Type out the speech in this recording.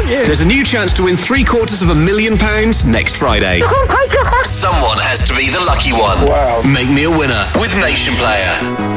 There's a new chance to win £750,000 next Friday. Oh my God. Someone has to be the lucky one. Wow. Make me a winner with Nation Player.